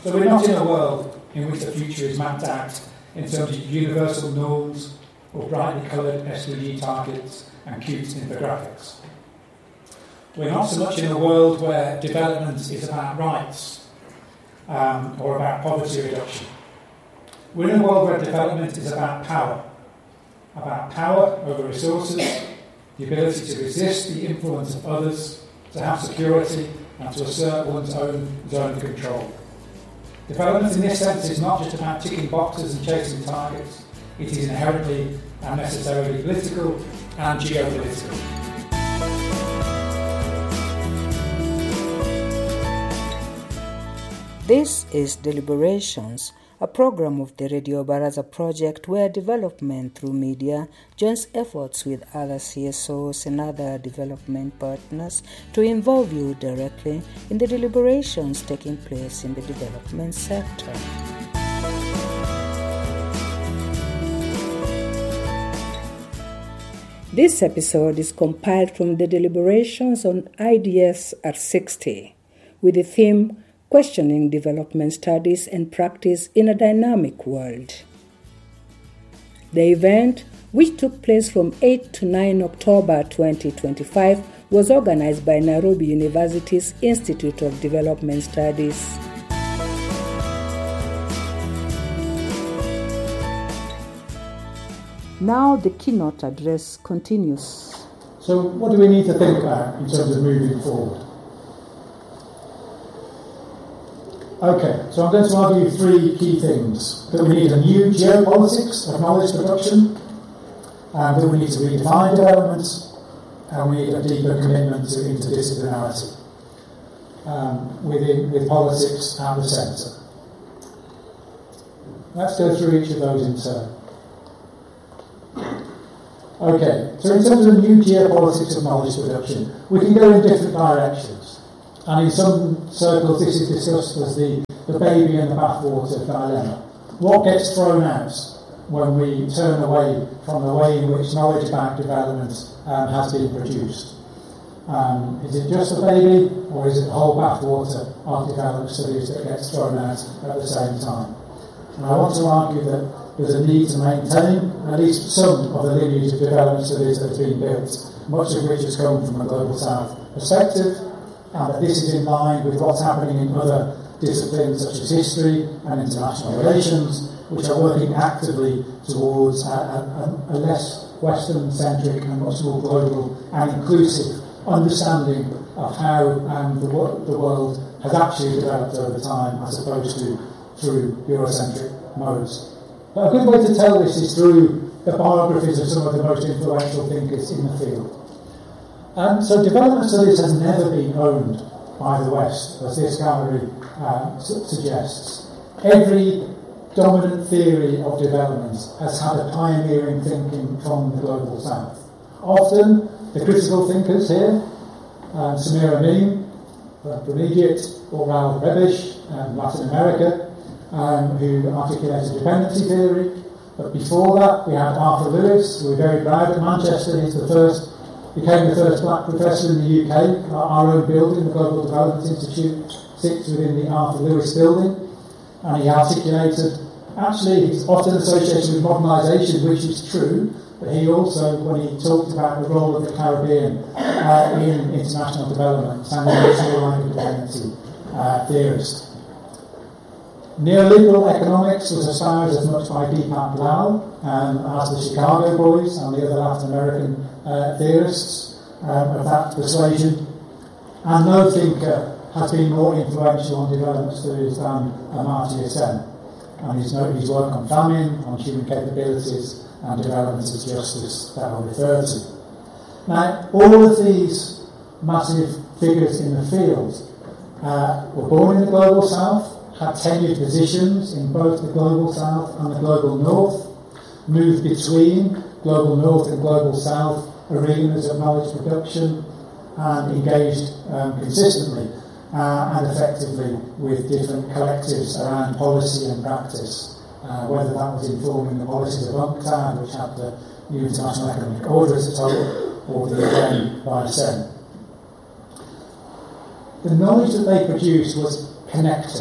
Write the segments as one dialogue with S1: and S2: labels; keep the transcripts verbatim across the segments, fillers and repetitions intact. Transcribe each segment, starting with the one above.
S1: So we're not in a world in which the future is mapped out in terms of universal norms or brightly coloured S D G targets and cute infographics. We're not so much in a world where development is about rights um, or about poverty reduction. We're in a world where development is about power, about power over resources, the ability to resist the influence of others, to have security, and to assert one's own zone of control. Development in this sense is not just about ticking boxes and chasing targets. It is inherently and necessarily political and geopolitical.
S2: This is Deliberations, a program of the Radio Baraza project where development through media joins efforts with other C S Os and other development partners to involve you directly in the deliberations taking place in the development sector. This episode is compiled from the deliberations on I D S R sixty with the theme Questioning Development Studies and Practice in a Dynamic World. The event, which took place from eighth to ninth October twenty twenty-five, was organized by Nairobi University's Institute of Development Studies. Now the keynote address continues.
S1: So what do we need to think about in terms of moving forward? Okay, so I'm going to argue three key things. That we need a new geopolitics of knowledge production, and that we need to redefine development, and we need a deeper commitment to interdisciplinarity, um, within, with politics at the centre. Let's go through each of those in turn. Okay, so in terms of new geopolitics of knowledge production, we can go in different directions. And in some circles this is discussed as the, the baby and the bathwater dilemma. What gets thrown out when we turn away from the way in which knowledge about development um, has been produced? Um, is it just the baby, or is it the whole bathwater of development studies that gets thrown out at the same time? And I want to argue that there's a need to maintain at least some of the lineage of development studies that has been built, much of which has come from a Global South perspective, and that this is in line with what's happening in other disciplines such as history and international relations, which are working actively towards a, a, a less Western-centric and much more global and inclusive understanding of how um, the, the world has actually developed over time, as opposed to through Eurocentric modes. But a good way to tell this is through the biographies of some of the most influential thinkers in the field. Um, so development studies has never been owned by the West, as this gallery uh, su- suggests. Every dominant theory of development has had a pioneering thinking from the Global South. Often, the critical thinkers here, um, Samir Amin from Egypt, or Raoul Rebish, um, Latin America, um, who articulated dependency theory. But before that, we had Arthur Lewis, who we're very proud at Manchester. He's the first became the first black professor in the U K. Our own building, the Global Development Institute, sits within the Arthur Lewis building, and he articulated, actually he's often associated with modernisation, which is true, but he also, when he talked about the role of the Caribbean uh, in international development, and he was a dependency uh, theorist. Neoliberal economics was espoused as much by Deepak Lal um, as the Chicago Boys and the other Latin American uh, theorists um, of that persuasion. And no thinker has been more influential on development studies than Amartya Sen. And his, his work on famine, on human capabilities and development of justice that I'll refer to. Now, all of these massive figures in the field uh, were born in the Global South, had tenured positions in both the Global South and the Global North, moved between Global North and Global South arenas of knowledge production, and engaged um, consistently uh, and effectively with different collectives around policy and practice, uh, whether that was informing the policies of UNCTAD, which had the new International Economic Order as a total, or the U N by Sen. The knowledge that they produced was connected.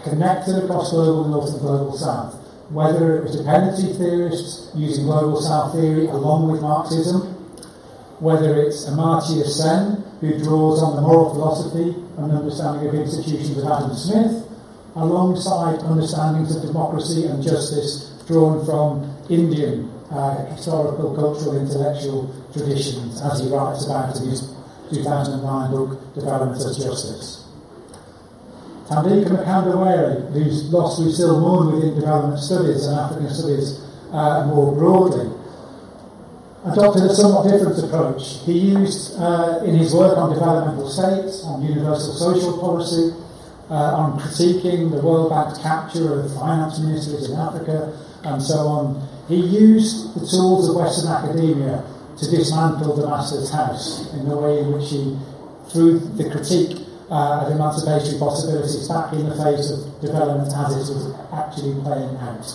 S1: connected across global north and global south. Whether it was dependency theorists using global south theory along with Marxism, whether it's Amartya Sen, who draws on the moral philosophy and understanding of institutions of Adam Smith, alongside understandings of democracy and justice drawn from Indian uh, historical, cultural, intellectual traditions, as he writes about in his two thousand nine book, Development as Justice. Thandika Mkandawere, who's lost we still mourn within development studies and African studies uh, more broadly, adopted a somewhat different approach. He used, uh, in his work on developmental states, on universal social policy, uh, on critiquing the World Bank's capture of finance ministries in Africa, and so on, he used the tools of Western academia to dismantle the master's house in the way in which he, through the critique uh, of emancipatory possibilities back in the face of development as it was actually playing out.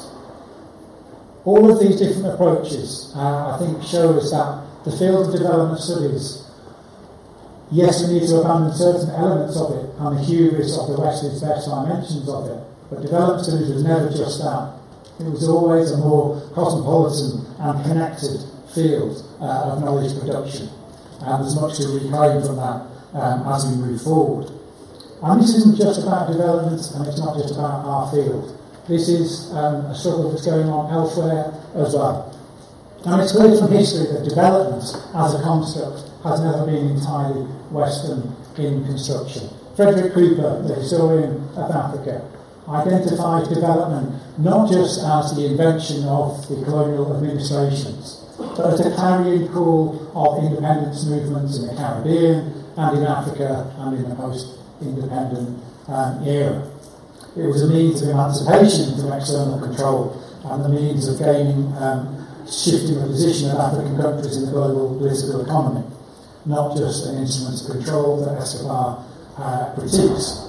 S1: All of these different approaches, uh, I think, show us that the field of development studies, yes, we need to abandon certain elements of it and the hubris of the West's best dimensions of it, but development studies was never just that. It was always a more cosmopolitan and connected field uh, of knowledge production, and there's much to reclaim from that um, as we move forward. And this isn't just about development, and it's not just about our field. This is um, a struggle that's going on elsewhere as well. And it's clear from history that development as a construct has never been entirely Western in construction. Frederick Cooper, the historian of Africa, identifies development not just as the invention of the colonial administrations, but as a carrying call of independence movements in the Caribbean and in Africa and in the post-independent um, era. It was a means of emancipation from external control and the means of gaining, um, shifting the position of African countries in the global political economy, not just an instrument of control that Escobar uh, critiques.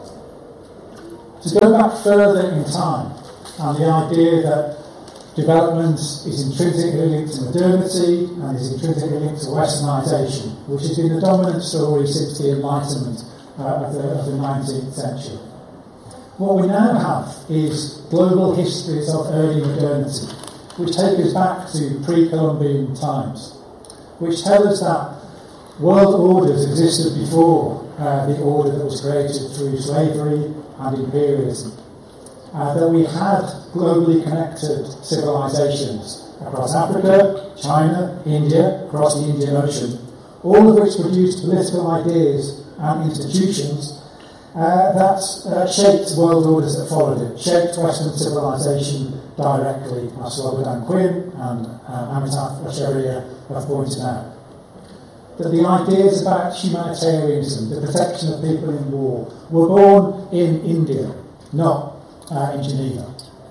S1: To go back further in time, and the idea that development is intrinsically linked to modernity and is intrinsically linked to westernisation, which has been the dominant story since the Enlightenment uh, of, the, of the nineteenth century. What we now have is global histories of early modernity, which take us back to pre-Columbian times, which tell us that world orders existed before uh, the order that was created through slavery and imperialism. Uh, that we had globally connected civilizations across Africa, China, India, across the Indian Ocean, all of which produced political ideas and institutions uh, that uh, shaped world orders that followed it, shaped Western civilization directly, as Slobodan Quinn and uh, Amitav Acharya have pointed out. That the ideas about humanitarianism, the protection of people in war, were born in India, not uh, in Geneva.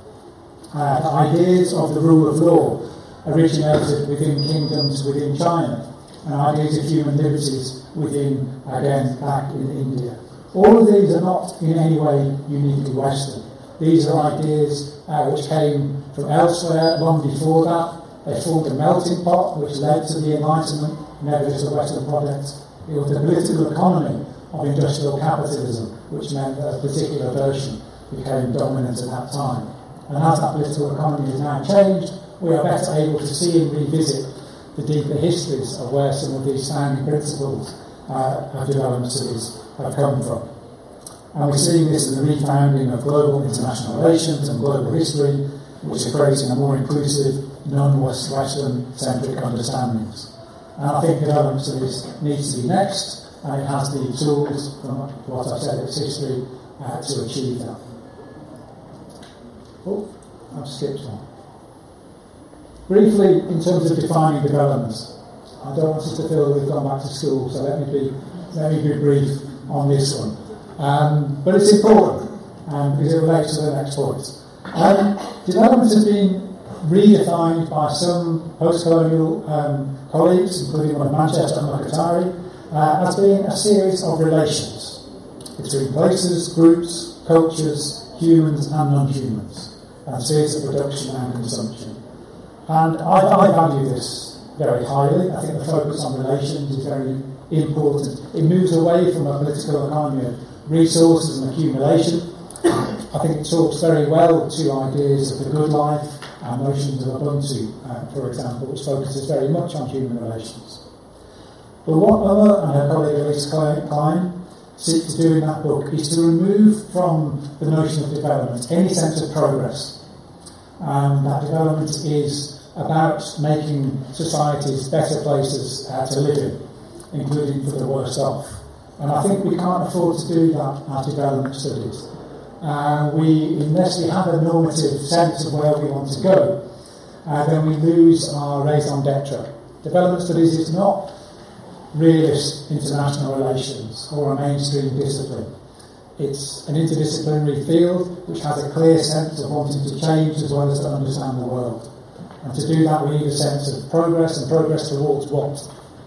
S1: Uh, the ideas of the rule of law originated within kingdoms within China, and ideas of human liberties within, again, back in India. All of these are not in any way uniquely Western. These are ideas uh, which came from elsewhere long before that. They formed a melting pot which led to the Enlightenment, never just a Western project. It was the political economy of industrial capitalism, which meant that a particular version became dominant at that time. And as that political economy has now changed, we are better able to see and revisit the deeper histories of where some of these founding principles uh, of development studies have come from. And we're seeing this in the refounding of global international relations and global history, which are creating a more inclusive, non-Western-centric understandings. And I think development studies needs to be next, and it has the tools, from what I've said, its history, uh, to achieve that. Oh, I've skipped one. Briefly, in terms of defining development, I don't want us to feel that we've gone back to school, so let me be, let me be brief on this one. Um, but it's important, um, because it relates to the next point. Um, development has been redefined by some post-colonial um, colleagues, including one of Manchester, Mokatari, uh, as being a series of relations between places, groups, cultures, humans and non-humans, and series of production and consumption. And I, I value this very highly. I think the focus on relations is very important. It moves away from a political economy of resources and accumulation I think it talks very well to ideas of the good life and notions of Ubuntu, uh, for example, which focuses very much on human relations. But what Uma and her colleague Elise Klein seek to do in that book is to remove from the notion of development any sense of progress. Um, that development is about making societies better places uh, to live in, including for the worse off. And I think we can't afford to do that at development studies. Uh, we, unless we have a normative sense of where we want to go, uh, then we lose our raison d'etre. Development studies is not realist international relations or a mainstream discipline. It's an interdisciplinary field which has a clear sense of wanting to change as well as to understand the world. And to do that we need a sense of progress and progress towards what.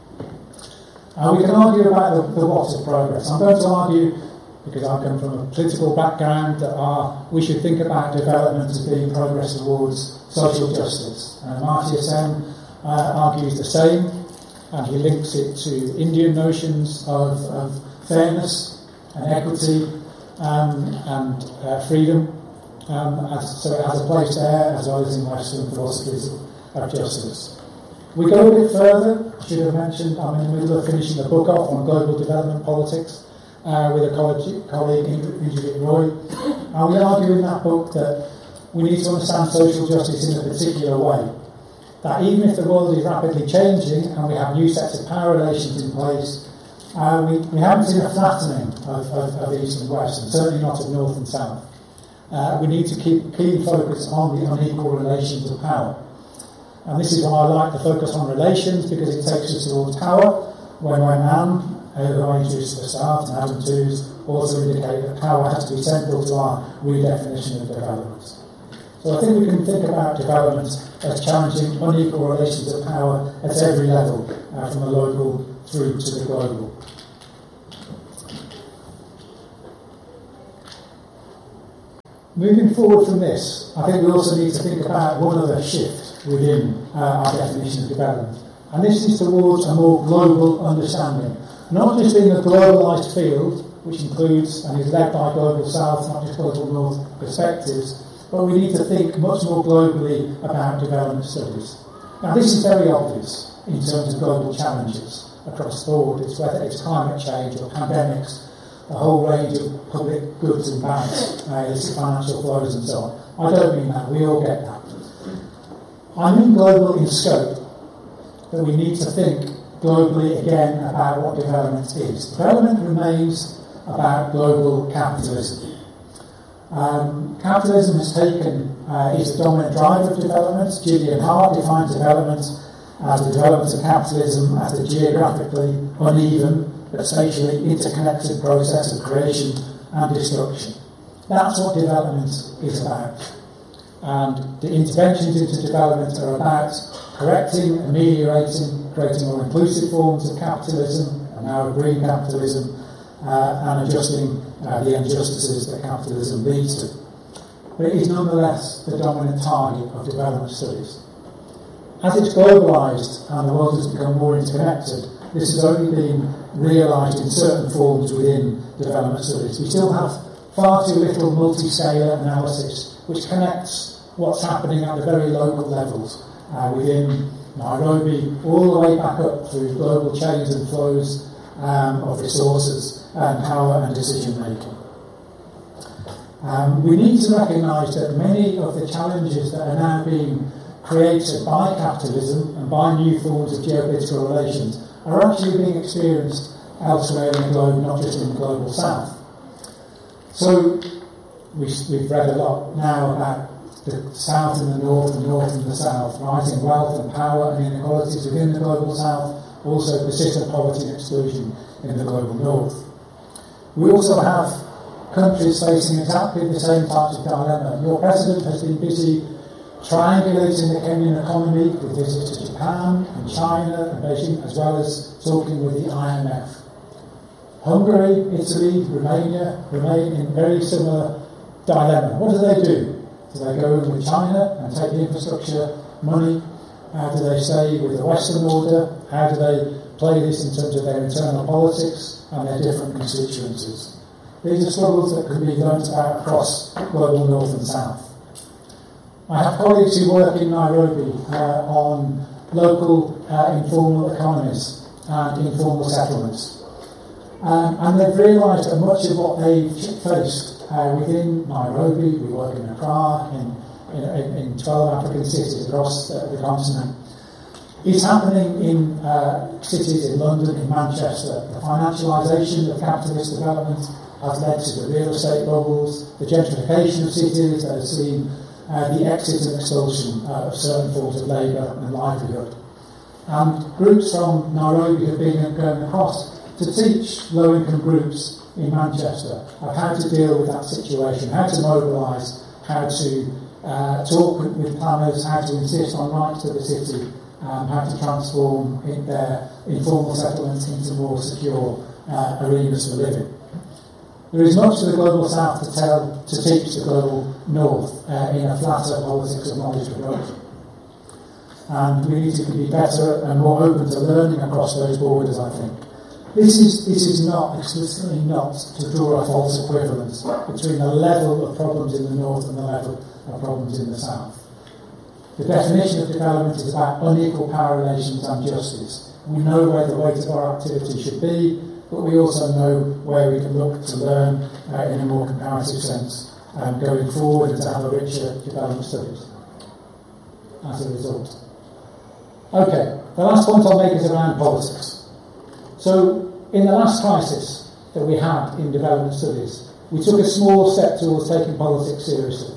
S1: And we can argue about the, the what of progress. I'm going to argue, because I come from a political background, that our, we should think about development as being progress towards social justice. And Amartya Sen uh, argues the same, and he links it to Indian notions of, of fairness and equity um, and uh, freedom. Um, as, so it has a place there as well as in Western philosophies of, of justice. We go a bit further. I should have mentioned I'm in the middle of finishing a book off on global development politics uh, with a colleague, colleague Indrajit Roy. And we argue in that book that we need to understand social justice in a particular way. That even if the world is rapidly changing and we have new sets of power relations in place, uh, we, we haven't seen a flattening of, of, of East and West, and certainly not of North and South. Uh, we need to keep keen focus on the unequal relations of power. And this is why I like to focus on relations, because it takes us towards power, when my man, who I introduced at the start, and Adam Tooze, also indicate that power has to be central to our redefinition of development. So I think we can think about development as challenging unequal relations of power at every level, uh, from the local through to the global. Moving forward from this, I think we also need to think about one other shift within uh, our definition of development. And this is towards a more global understanding. Not just in the globalised field, which includes and is led by Global South, not just Global North perspectives, but we need to think much more globally about development studies. Now, this is very obvious in terms of global challenges across the board. It's whether it's climate change or pandemics, a whole range of public goods and bads, uh, illicit financial flows and so on. I don't mean that, we all get that. I mean global in scope, that we need to think globally again about what development is. Development remains about global capitalism. Um, capitalism has taken, uh, is the dominant driver of development. Gideon Hart defines development as the development of capitalism as a geographically uneven but spatially interconnected process of creation and destruction. That's what development is about. And the interventions into development are about correcting, ameliorating, creating more inclusive forms of capitalism, and now of green capitalism, uh, and adjusting uh, the injustices that capitalism leads to. But it is nonetheless the dominant target of development studies. As it's globalised and the world has become more interconnected, this has only been realised in certain forms within development studies. We still have far too little multi-scalar analysis which connects what's happening at the very local levels uh, within Nairobi, all the way back up through global chains and flows um, of resources and power and decision making. Um, we need to recognise that many of the challenges that are now being created by capitalism and by new forms of geopolitical relations are actually being experienced elsewhere in the globe, not just in the global south. So we, we've read a lot now about the south and the north, the north and the south, rising wealth and power and inequalities within the global south, also persistent poverty and exclusion in the global north. We also have countries facing exactly the same types of dilemma. Your president has been busy triangulating the Kenyan economy with visits to Japan and China and Beijing, as well as talking with the I M F. Hungary, Italy, Romania remain in very similar dilemma. What do they do? Do they go in with China and take the infrastructure money? How do they stay with the Western order? How do they play this in terms of their internal politics and their different constituencies? These are struggles that can be learnt about across global north and south. I have colleagues who work in Nairobi uh, on local uh, informal economies and informal settlements. Um, and they've realised that much of what they've faced uh, within Nairobi, we work in Accra, in, in, in twelve African cities across uh, the continent, is happening in uh, cities in London, in Manchester. The financialisation of capitalist development has led to the real estate bubbles, the gentrification of cities that has seen uh, the exit and expulsion uh, of certain forms of labour and livelihood. And groups from Nairobi have been going across to teach low-income groups in Manchester of how to deal with that situation, how to mobilise, how to uh, talk with, with planners, how to insist on rights to the city, um, how to transform in their informal settlements into more secure uh, arenas for living. There is much for the global south to tell, to teach the global north uh, in a flatter politics of knowledge approach. And we need to be better and more open to learning across those borders, I think. This is, this is not, explicitly not, to draw a false equivalence between the level of problems in the north and the level of problems in the south. The definition of development is about unequal power relations and justice. We know where the weight of our activity should be, but we also know where we can look to learn uh, in a more comparative sense um, going forward and to have a richer development studies as a result. Okay, the last point I'll make is around politics. So, in the last crisis that we had in development studies, we took a small step towards taking politics seriously.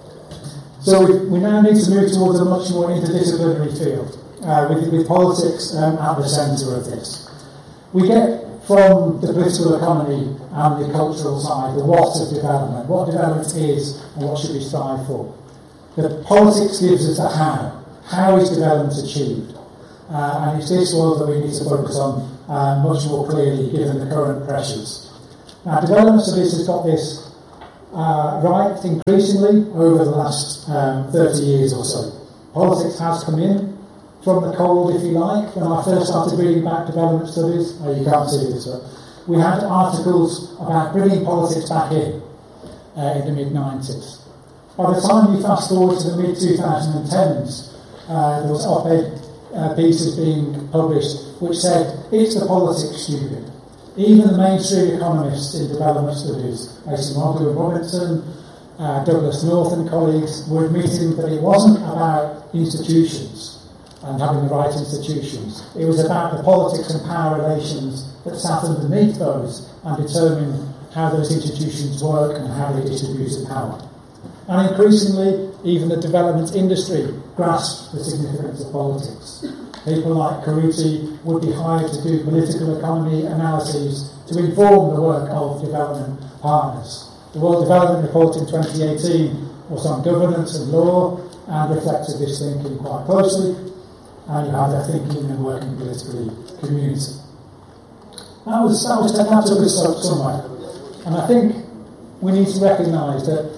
S1: So we, we now need to move towards a much more interdisciplinary field, uh, with, with politics um, at the centre of this. We get from the political economy and the cultural side the what of development, what development is and what should we strive for. The politics gives us the how. How is development achieved? Uh, and it's this world that we need to focus on uh, much more clearly given the current pressures. Now, development studies has got this uh, right increasingly over the last um, thirty years or so. Politics has come in from the cold, if you like. When I first started reading back development studies, oh, you can't see this, but we had articles about bringing politics back in uh, in the mid nineties. By the time you fast forward to the mid twenty tens, uh, there was op-ed uh, pieces being published which said, it's the politics, stupid. Even the mainstream economists in development studies, Acemoglu and Robinson, uh, Douglas North and colleagues, were admitting that it wasn't about institutions and having the right institutions. It was about the politics and power relations that sat underneath those and determined how those institutions work and how they distribute power. And increasingly, even the development industry grasped the significance of politics. People like Karuti would be hired to do political economy analyses to inform the work of development partners. The World Development Report in twenty eighteen was on governance and law and reflected this thinking quite closely. And you have their thinking and working politically community. That was, that was that took us somewhere. And I think we need to recognise that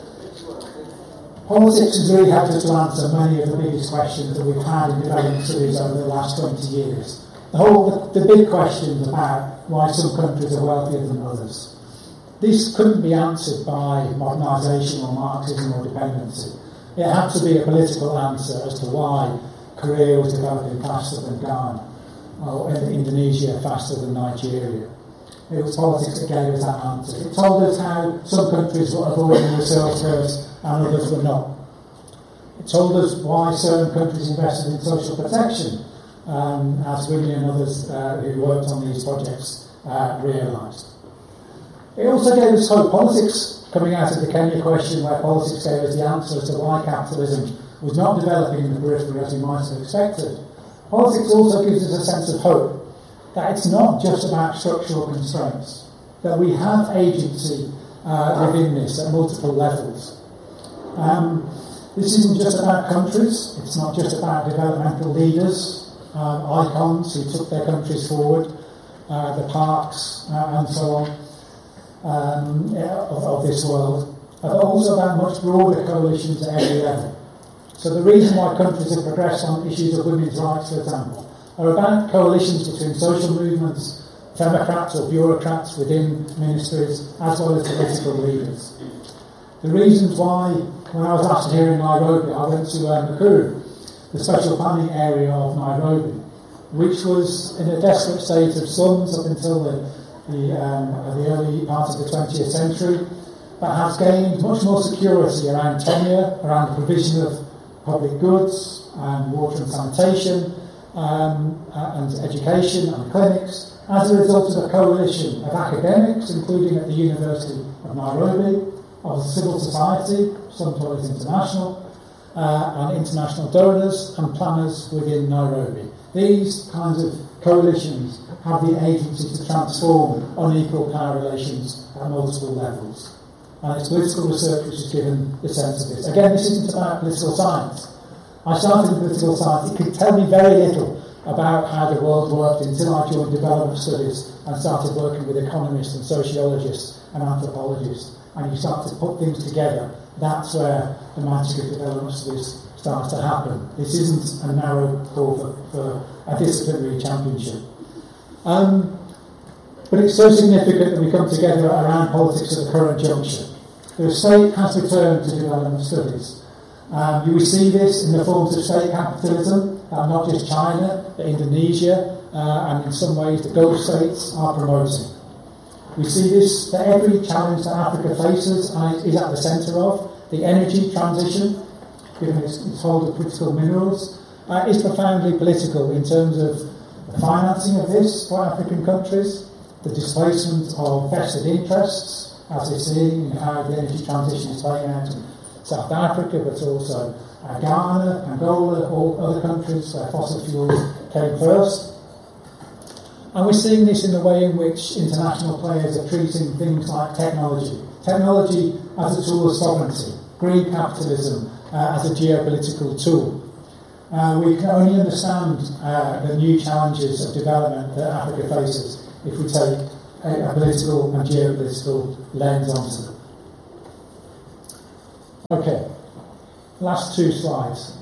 S1: politics has really helped us to answer many of the biggest questions that we've had in development studies over the last twenty years. The whole, the, the big questions about why some countries are wealthier than others. This couldn't be answered by modernisation or Marxism or dependency. It had to be a political answer as to why Korea was developing faster than Ghana, or Indonesia faster than Nigeria. It was politics that gave us that answer. It told us how some countries were avoiding the research curves and others were not. It told us why certain countries invested in social protection, um, as Winnie and others uh, who worked on these projects uh, realised. It also gave us hope. Politics, coming out of the Kenya question, where politics gave us the answer as to why capitalism was not developing in the periphery as we might have expected. Politics also gives us a sense of hope, that it's not just about structural constraints, that we have agency uh, within this at multiple levels. Um, this isn't just about countries, it's not just about developmental leaders, um, icons who took their countries forward, uh, the parks uh, and so on um, of, of this world, but also about much broader coalitions at every level. So the reason why countries have progressed on issues of women's rights, for example, are about coalitions between social movements, democrats or bureaucrats within ministries, as well as political leaders. The reasons why, when I was last here in Nairobi, I went to um, Nakuru, the special planning area of Nairobi, which was in a desperate state of slums up until the, the, um, the early part of the twentieth century, but has gained much more security around tenure, around the provision of public goods, and water and sanitation, um, and education and clinics, as a result of a coalition of academics, including at the University of Nairobi, of civil society, some call it international, uh, and international donors and planners within Nairobi. These kinds of coalitions have the agency to transform unequal power relations at multiple levels. And it's political research which has given the sense of this. Again, this isn't about political science. I started in political science. It could tell me very little about how the world worked until I joined development studies and started working with economists and sociologists and anthropologists. And you start to put things together. That's where the magic of development studies starts to happen. This isn't a narrow call for, for a disciplinary championship. Um, but it's so significant that we come together around politics at the current juncture. The state has returned to development studies. Um, you will see this in the forms of state capitalism, uh, not just China, but Indonesia, uh, and in some ways the Gulf states are promoting. We see this for every challenge that Africa faces and is at the centre of. The energy transition, given its, its hold of critical minerals, uh, is profoundly political in terms of the financing of this for African countries, the displacement of vested interests, as we're seeing in how the energy transition is playing out in South Africa, but also uh, Ghana, Angola, all other countries where fossil fuels came first. And we're seeing this in the way in which international players are treating things like technology. Technology as a tool of sovereignty, green capitalism uh, as a geopolitical tool. Uh, we can only understand uh, the new challenges of development that Africa faces if we take a, a political and geopolitical lens onto them. Okay, last two slides.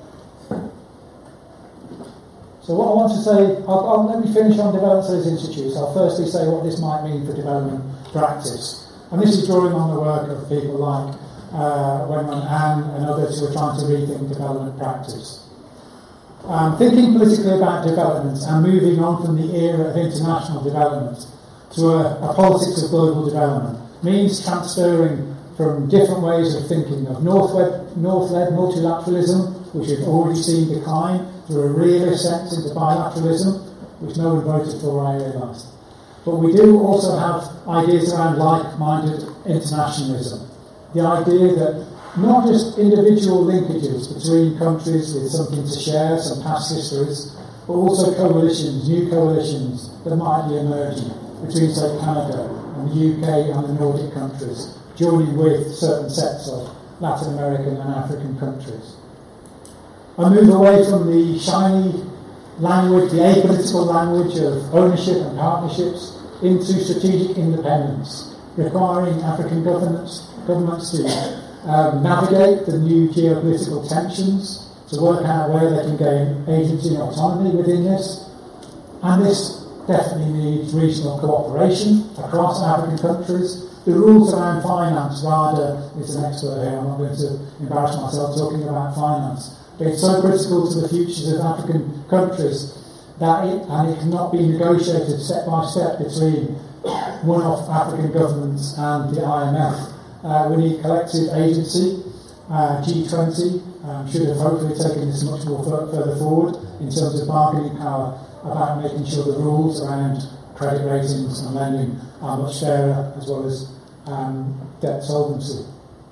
S1: So what I want to say, I'll, I'll, let me finish on Development Studies Institutes. I'll firstly say what this might mean for development practice. And this is drawing on the work of people like uh, Wenman An and others who are trying to rethink development practice. Um, thinking politically about development and moving on from the era of international development to a, a politics of global development means transferring from different ways of thinking of North-led, North-led multilateralism, which we've already seen decline, to a realist sense into bilateralism, which no one voted for, I realise. But we do also have ideas around like-minded internationalism. The idea that not just individual linkages between countries with something to share, some past histories, but also coalitions, new coalitions that might be emerging between, say, Canada and the U K and the Nordic countries, joining with certain sets of Latin American and African countries. I move away from the shiny language, the apolitical language of ownership and partnerships, into strategic independence, requiring African governments, governments to um, navigate the new geopolitical tensions, to work out where they can gain agency and autonomy within this. And this definitely needs regional cooperation across African countries. The rules around finance, Rada is an expert here, I'm not going to embarrass myself talking about finance, but it's so critical to the futures of African countries that it, and it cannot be negotiated step by step between one-off African governments and the I M F. Uh, we need collective agency. Uh, G twenty um, should have hopefully taken this much more f- further forward in terms of bargaining power about making sure the rules around credit ratings and lending are much fairer, as well as um, debt solvency.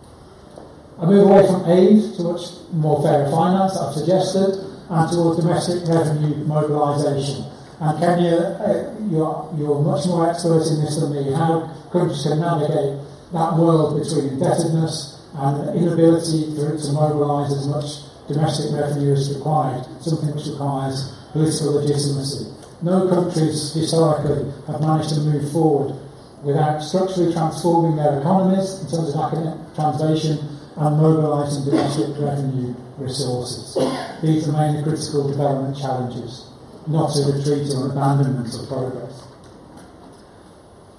S1: I move away from aid to much more fairer finance, I've suggested, and towards domestic revenue mobilisation. And Kenya, uh, you're, you're much more expert in this than me, how countries can navigate that world between indebtedness and the inability for it to mobilise as much domestic revenue as required, something which requires political legitimacy. No countries historically have managed to move forward without structurally transforming their economies in terms of academic translation and mobilising domestic revenue resources. These remain the critical development challenges, not a retreat or abandonment of progress.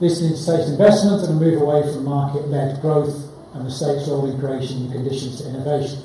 S1: This needs state investment and a move away from market-led growth and the state's role in creating conditions to innovation.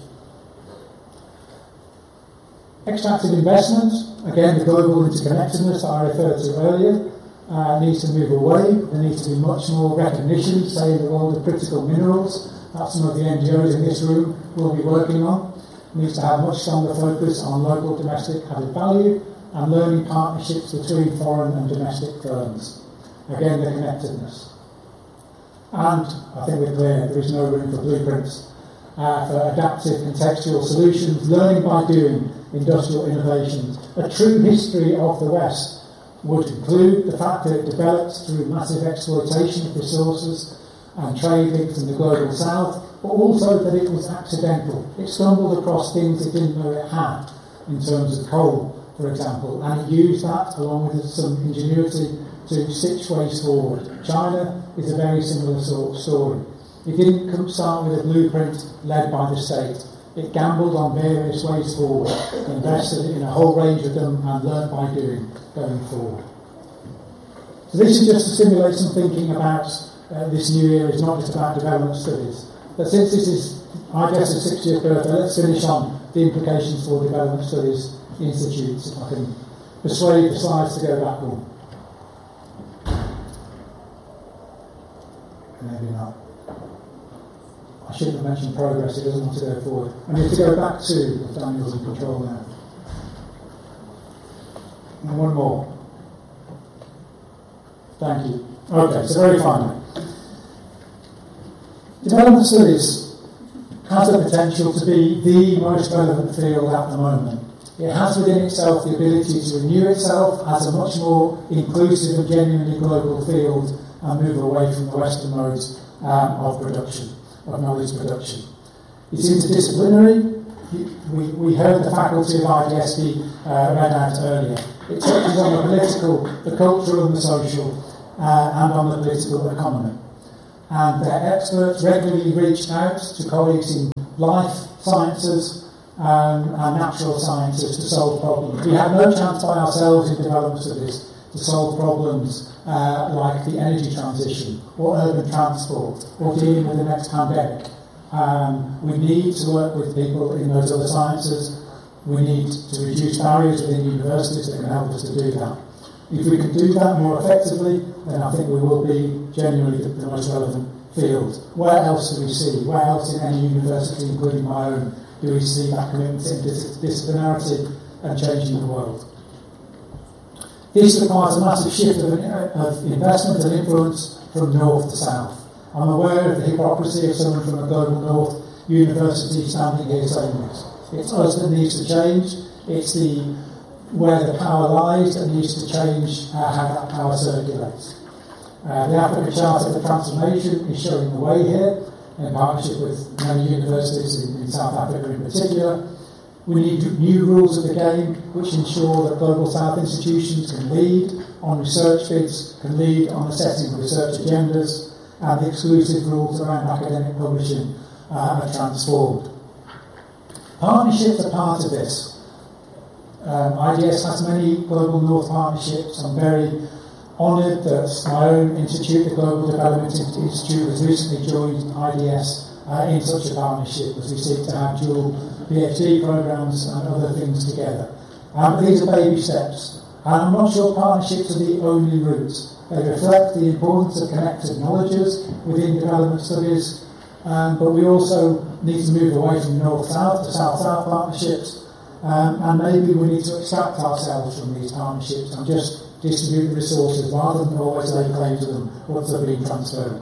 S1: Extractive investment, again the global interconnectedness that I referred to earlier, uh, needs to move away. There needs to be much more recognition, say in the world of critical minerals, that some of the N G Os in this room will be working on. It needs to have much stronger focus on local domestic added value and learning partnerships between foreign and domestic firms. Again, the connectedness. And I think we're clear, there is no room for blueprints uh, for adaptive contextual solutions, learning by doing, industrial innovations. A true history of the West would include the fact that it developed through massive exploitation of resources and trade links in the global south, but also that it was accidental. It stumbled across things it didn't know it had, in terms of coal, for example, and it used that along with some ingenuity to stitch ways forward. China is a very similar sort of story. It didn't come start with a blueprint led by the state. It gambled on various ways forward, invested in a whole range of them, and learned by doing going forward. So this is just to stimulate some thinking about uh, this new era. Is not just about development studies. But since this is I D E S's sixtieth birthday, let's finish on the implications for development studies institutes, if I can persuade the slides to go back on. Maybe not. I shouldn't have mentioned progress, it doesn't want to go forward. I need to go back to if Daniel's in control now. And one more. Thank you. Okay, so very finally. Development studies has the potential to be the most relevant field at the moment. It has within itself the ability to renew itself as a much more inclusive and genuinely global field and move away from the Western modes um, of production, of knowledge production. It's interdisciplinary. We, we heard the faculty of I D S be uh, read out earlier. It touches on the political, the cultural and the social, uh, and on the political economy. And their experts regularly reach out to colleagues in life sciences um, and natural sciences to solve problems. We have no chance by ourselves in development studies to solve problems uh, like the energy transition or urban transport or dealing with the next pandemic. Um, we need to work with people in those other sciences. We need to reduce barriers within universities that can help us to do that. If we can do that more effectively, then I think we will be genuinely the, the most relevant field. Where else do we see? Where else in any university, including my own, do we see that commitment to interdisciplinarity and changing the world? This requires a massive shift of, of investment and influence from north to south. I'm aware of the hypocrisy of someone from a global north university standing here saying this. It's us that needs to change. It's the where the power lies that needs to change uh, how that power circulates. Uh, the Africa Charter for Transformation is showing the way here, in partnership with many universities in, in South Africa in particular. We need new rules of the game which ensure that Global South institutions can lead on research bids, can lead on the setting of research agendas, and the exclusive rules around academic publishing uh, are transformed. Partnerships are part of this. Um, I D S has many Global North partnerships. I'm very honoured that my own institute, the Global Development Institute, has recently joined I D S uh, in such a partnership as we seek to have dual PhD programmes and other things together. Um, these are baby steps. And I'm not sure partnerships are the only route. They reflect the importance of connected knowledges within development studies, um, but we also need to move away from north-south to south-south partnerships. Um, and maybe we need to extract ourselves from these partnerships and just distribute the resources rather than always lay claim to them once they're being transferred.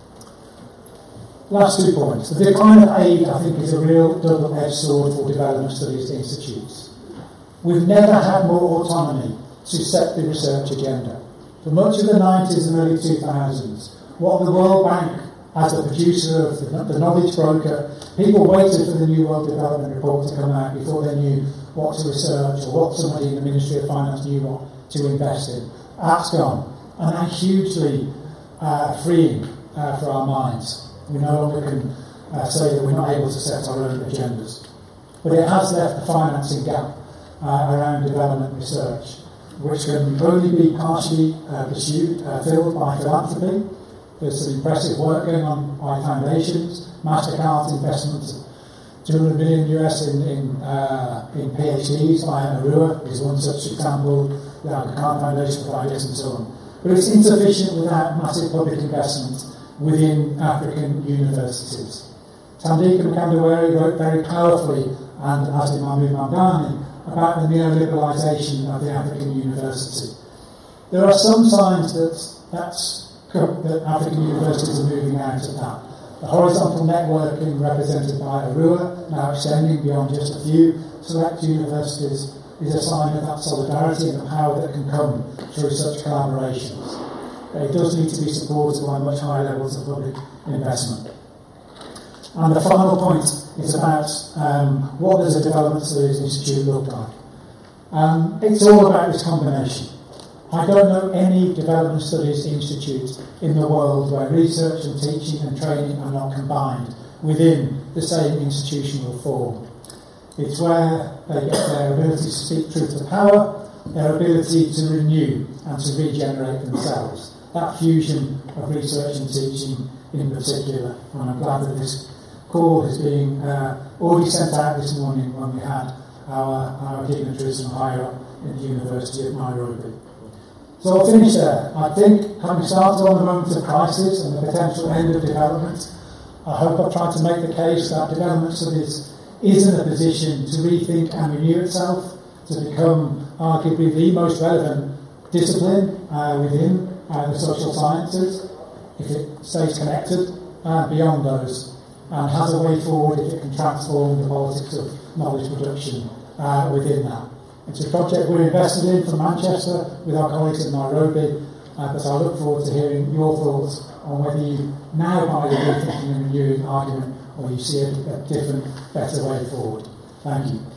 S1: Last two points. The decline of aid, I think, is a real double-edged sword for development studies institutes. We've never had more autonomy to set the research agenda. For much of the nineties and early two thousands, what the World Bank, as the producer of the, the knowledge broker, people waited for the New World Development Report to come out before they knew what to research or what somebody in the Ministry of Finance knew what to invest in. That's gone. And that's hugely uh, freeing uh, for our minds. We no longer can uh, say that we're not able to set our own agendas. But it has left a financing gap uh, around development research. which can only be partially uh, pursued, uh, filled by philanthropy. There's some impressive work going on by foundations. MasterCard's investment, two hundred million U S in in, uh, in PhDs via Arua is one such example. The Aga Khan Foundation provides and so on. But it's insufficient without massive public investment within African universities. Tandika Mkandaweri wrote very powerfully, and as did Mahmoud Mamdani, about the neoliberalisation of the African university. There are some signs that that's, that African universities are moving out of that. The horizontal networking represented by Arua, now extending beyond just a few select universities, is a sign of that solidarity and the power that can come through such collaborations. It does need to be supported by much higher levels of public investment. And the final point is about um, what does a Development Studies Institute look like. Um, it's all about this combination. I don't know any Development Studies Institute in the world where research and teaching and training are not combined within the same institutional form. It's where they get their ability to speak truth to power, their ability to renew and to regenerate themselves. That fusion of research and teaching in particular. And I'm glad that this call is being uh, already sent out this morning when we had our, our dignitaries from higher up in the University of Nairobi. So I'll finish there. I think, having started on the moment of crisis and the potential end of development, I hope I've tried to make the case that development studies is in a position to rethink and renew itself, to become arguably the most relevant discipline uh, within uh, the social sciences, if it stays connected uh, beyond those, and has a way forward if it can transform the politics of knowledge production uh, within that. It's a project we're invested in from Manchester with our colleagues in Nairobi, uh, but I look forward to hearing your thoughts on whether you now buy the rethinking and renewing argument or you see a, a different, better way forward. Thank you.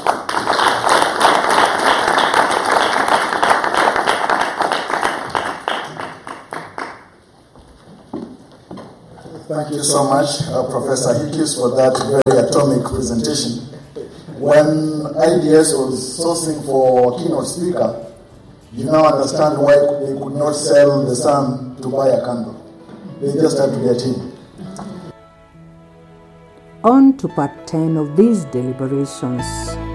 S3: Thank you so much, uh, Professor Hickes, for that very atomic presentation. When I D S was sourcing for keynote speaker, you now understand why they could not sell the sun to buy a candle. They just had to get in.
S2: On to part ten of these deliberations.